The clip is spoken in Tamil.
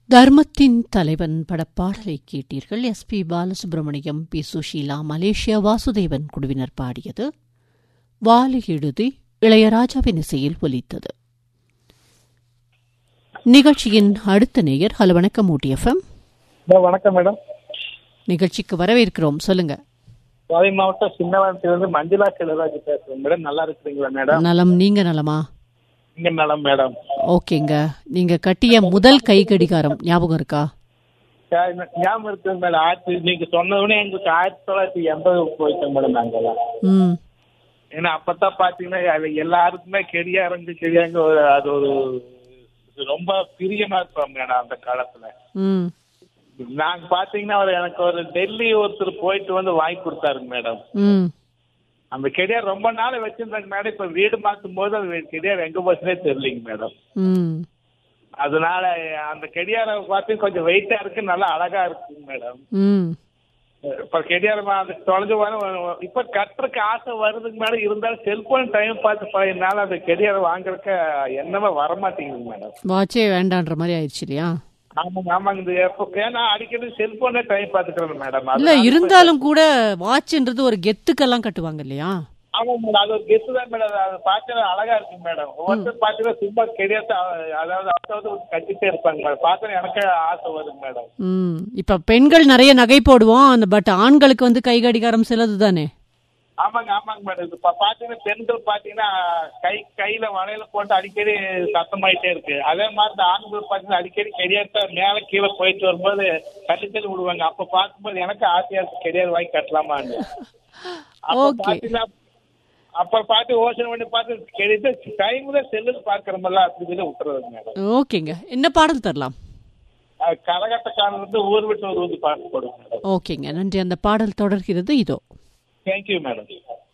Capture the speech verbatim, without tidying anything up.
தர்மத்தின் தலைவன் படப்பாடலை கேட்டீர்கள். S B Balasubramaniam, B Sushila, Malaysia Vasudevan குழுவினர் பாடியது. வாலி எழுதி இளையராஜாவின் இசையில் ஒலித்தது. நிகழ்ச்சியின் அடுத்த நேயர். ஹலோ, வணக்கம் ஊட்டி எஃப்எம். வணக்கம் மேடம். நிகழ்ச்சிக்கு வரவேற்கிறோம், சொல்லுங்க. கோவை மாவட்டம் சின்னவனத்திலிருந்து மஞ்சுளா செல்வராஜ் பேசுறேன் மேடம். நல்லா இருக்கிறீங்களா மேடம்? நலம், நீங்க நலமா? இங்க நலம் மேடம். ஓகேங்க. நீங்க கட்டிய முதல் கை கடிகாரம் ஞாபகம் இருக்கா? ஞாபகம் இருக்கு மேடம். ஆயிரத்தி நீங்க சொன்னதுனே எங்களுக்கு ஆயிரத்தி தொள்ளாயிரத்தி எண்பது போயிட்டோம் மேடம் நாங்கெல்லாம். ம் ஏன்னா அப்பதான் பாத்தீங்கன்னா எல்லாருக்குமே கெடியாரங்க கெடியாங்க அது ஒரு ரொம்ப பிரியமா இருப்போம் மேடம் அந்த காலத்துல. ம் நாங்க பாத்தீங்கன்னா அவர் எனக்கு ஒரு டெல்லி ஒருத்தர் போயிட்டு வந்து வாங்கி கொடுத்தாருங்க மேடம். ம் அந்த கெடியார் ரொம்ப நாள் வச்சிருந்தாங்க மேடம். இப்ப வீடு மாத்தும் போது அது கெடியார் எங்க போச்சுனே தெரியலங்க மேடம். ம் அதனால அந்த கெடியார பார்த்து கொஞ்சம் வெயிட்டா இருக்கு, நல்லா அழகா இருக்குங்க மேடம். ம் இப்ப கெடியார அது தொலைஞ்சு வர இப்ப கட்டுறதுக்கு ஆசை வருதுங்க மேடம். இருந்தாலும் செல்போன் டைம் பார்த்து பழையனால அந்த கெடியார வாங்குறதுக்கு என்னமே வரமாட்டேங்குது மேடம். வாட்சே வேண்டான்ற மாதிரி ஆயிடுச்சு இல்லையா? ஆமாங்க ஆமாங்க. இந்த எப்ப ஏன்னா அடிக்கடி செல்போனே டைம் பார்த்துக்கிறேன் மேடம். இல்ல, இருந்தாலும் கூட வாட்ச்ன்றது ஒரு கெத்துக்கெல்லாம் கட்டுவாங்க இல்லையா? ஆமா மேடம், அது ஒரு கெத்து தான் மேடம். அது பார்க்கறது அழகா இருக்கு மேடம். ஒவ்வொருத்தர் பாத்தீங்கன்னா சும்மா கெடியாத்த அதாவது அதாவது கட்டிட்டே இருப்பாங்க மேடம். பார்த்தா எனக்கே ஆசை வருது மேடம். ம் இப்ப பெண்கள் நிறைய நகை போடுவோம், அந்த பட் ஆண்களுக்கு வந்து கை கடிகாரம் சிலது தானே. ஆமாங்க ஆமாங்க மேடம். இது பாத்தீங்கன்னா பெண்கள் பாத்தீங்கன்னா கை கையில வளையல போட்டு அடிக்கடி சத்தமாயிட்டே இருக்கு. அதே மாதிரி ஆண்கள் பாத்தீங்கன்னா அடிக்கடி கெடியாத்த மேல கீழே போயிட்டு வரும்போது தள்ளி தள்ளி விடுவாங்க. அப்ப பார்க்கும்போது எனக்கு ஆசையா இருக்கு கெடியார் வாங்கி கட்டலாமான்னு. அப்ப பாத்தீங்கன்னா அப்ப பார்த்து யோசனை பண்ணி பார்த்து கெடித்து டைம்ல செல்லுன்னு பாக்குறோம்ல, அப்படி சொல்லி விட்டுறது மேடம். ஓகேங்க. என்ன பாடல் தரலாம்? கரகட்டக்காரன் வந்து ஊர் விட்டு ஒரு வந்து பாட்டு போடுங்க மேடம். ஓகேங்க, நன்றி. அந்த பாடல் தொடர்கிறது, இதோ. Thank you madam.